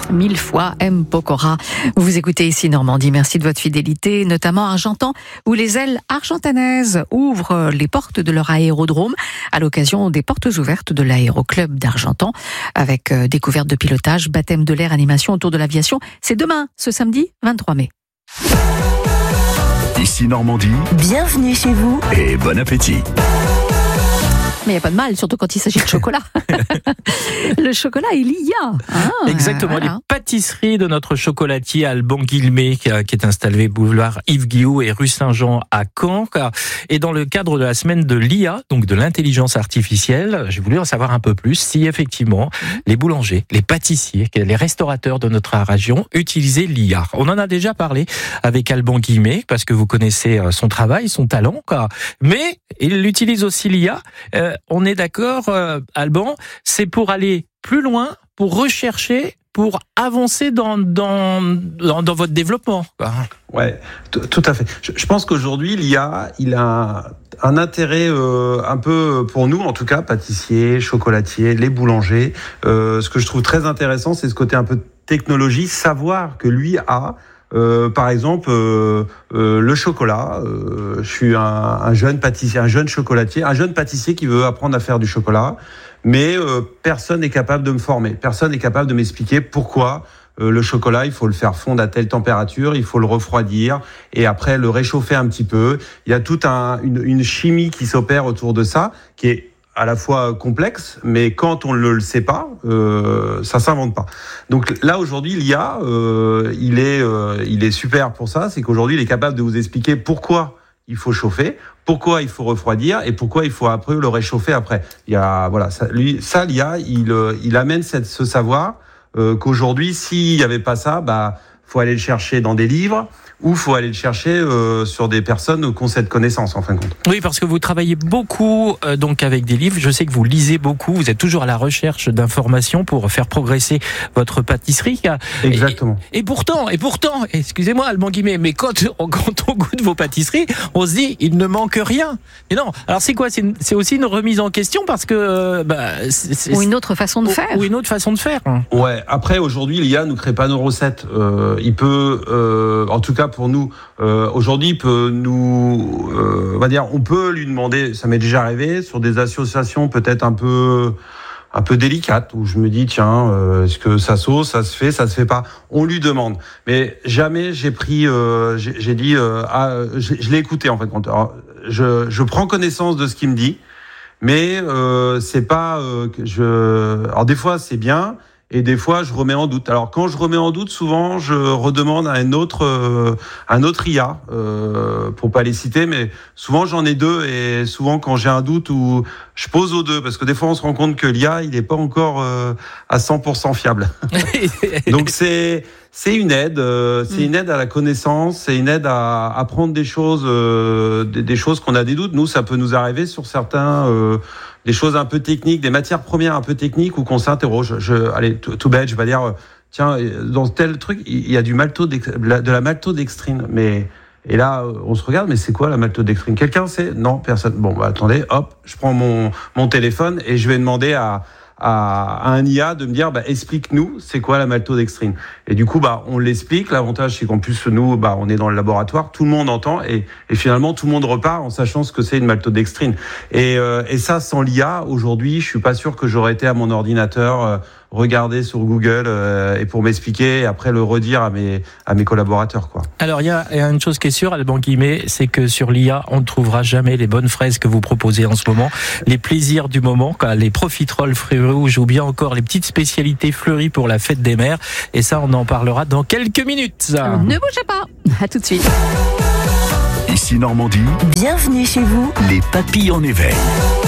1000 fois M. Pokora. Vous écoutez ici Normandie. Merci de votre fidélité, notamment Argentan, où les ailes argentanaises ouvrent les portes de leur aérodrome à l'occasion des portes ouvertes de l'aéroclub d'Argentan, avec découverte de pilotage, baptême de l'air, animation autour de l'aviation. C'est demain, ce samedi 23 mai. Ici Normandie. Bienvenue chez vous. Et bon appétit. Mais il n'y a pas de mal, surtout quand il s'agit de chocolat. Le chocolat, il y a. Exactement, voilà. Les pâtisseries de notre chocolatier Alban Guillemé, qui est installé boulevard Yves Guillou et rue Saint-Jean à Caen. Et dans le cadre de la semaine de l'IA, donc de l'intelligence artificielle, j'ai voulu en savoir un peu plus si effectivement les boulangers, les pâtissiers, les restaurateurs de notre région utilisaient l'IA. On en a déjà parlé avec Alban Guillemé, parce que vous connaissez son travail, son talent, mais il utilise aussi l'IA. On est d'accord, Alban, c'est pour aller plus loin, pour rechercher, pour avancer dans votre développement. Ouais, tout à fait. Je pense qu'aujourd'hui, l'IA, il a un intérêt un peu pour nous, en tout cas, pâtissiers, chocolatiers, les boulangers. Ce que je trouve très intéressant, c'est ce côté un peu de technologie, savoir que lui a... par exemple, le chocolat. Je suis un jeune pâtissier, un jeune chocolatier, un jeune pâtissier qui veut apprendre à faire du chocolat, mais personne n'est capable de me former. Personne n'est capable de m'expliquer pourquoi le chocolat, il faut le faire fondre à telle température, il faut le refroidir et après le réchauffer un petit peu. Il y a toute une chimie qui s'opère autour de ça, qui est à la fois complexe, mais quand on ne le sait pas, ça s'invente pas. Donc là, aujourd'hui, l'IA, il est super pour ça, c'est qu'aujourd'hui, il est capable de vous expliquer pourquoi il faut chauffer, pourquoi il faut refroidir et pourquoi il faut après le réchauffer après. Il y a, voilà, l'IA, il amène ce savoir qu'aujourd'hui, s'il n'y avait pas ça, faut aller le chercher dans des livres, ou faut aller le chercher sur des personnes qui ont cette connaissance, en fin de compte. Oui, parce que vous travaillez beaucoup donc avec des livres. Je sais que vous lisez beaucoup. Vous êtes toujours à la recherche d'informations pour faire progresser votre pâtisserie. Exactement. Et pourtant, excusez-moi, Alban Guillemé, mais quand on goûte vos pâtisseries, on se dit il ne manque rien. Et non. Alors c'est quoi ? C'est aussi une remise en question parce que ou une autre façon de faire. Ou une autre façon de faire. Ouais. Après, aujourd'hui, l'IA nous crée pas nos recettes. Il peut, en tout cas pour nous, aujourd'hui, il peut nous, on peut lui demander. Ça m'est déjà arrivé sur des associations peut-être un peu délicates où je me dis tiens, est-ce que ça se fait pas. On lui demande, mais jamais j'ai pris, j'ai dit, je l'ai écouté en fait. Alors, je prends connaissance de ce qu'il me dit, mais c'est pas alors des fois c'est bien. Et des fois, je remets en doute. Alors, quand je remets en doute, souvent, je redemande à un autre IA, pour pas les citer, mais souvent, j'en ai deux. Et souvent, quand j'ai un doute, ou je pose aux deux, parce que des fois, on se rend compte que l'IA, il est pas encore à 100% fiable. Donc, c'est une aide. C'est une aide à la connaissance. C'est une aide à apprendre des choses qu'on a des doutes. Nous, ça peut nous arriver sur certains. Des choses un peu techniques, des matières premières un peu techniques où qu'on s'interroge. Allez, tout bête, je vais dire, tiens, dans tel truc, il y a de la maltodextrine. Et là, on se regarde, mais c'est quoi la maltodextrine ? Quelqu'un sait ? Non, personne. Bon, attendez, hop, je prends mon téléphone et je vais demander à un IA de me dire, explique-nous, c'est quoi la maltodextrine ? Et du coup, on l'explique. L'avantage, c'est qu'en plus, nous, on est dans le laboratoire, tout le monde entend et finalement, tout le monde repart en sachant ce que c'est une maltodextrine. Et ça, sans l'IA, aujourd'hui, je suis pas sûr que j'aurais été à mon ordinateur, regarder sur Google et pour m'expliquer et après le redire à mes collaborateurs, quoi. Alors, il y a une chose qui est sûre, Alban Guillemé, c'est que sur l'IA, on ne trouvera jamais les bonnes fraises que vous proposez en ce moment, les plaisirs du moment, les profiteroles fruits rouges ou bien encore les petites spécialités fleuries pour la fête des mères. Et ça, on en parlera dans quelques minutes. Ne bougez pas. À tout de suite. Ici Normandie. Bienvenue chez vous. Les papilles en éveil.